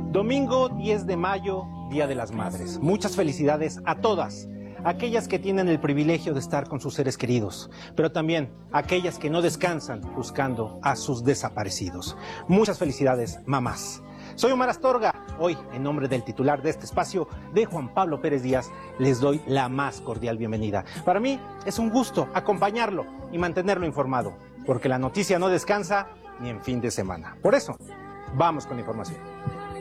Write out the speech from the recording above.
Domingo 10 de mayo, Día de las Madres. Muchas felicidades a todas, aquellas que tienen el privilegio de estar con sus seres queridos, pero también aquellas que no descansan buscando a sus desaparecidos. Muchas felicidades, mamás. Soy Omar Astorga. Hoy, en nombre del titular de este espacio, de Juan Pablo Pérez Díaz, les doy la más cordial bienvenida. Para mí es un gusto acompañarlo y mantenerlo informado, porque la noticia no descansa ni en fin de semana. Por eso, vamos con la información.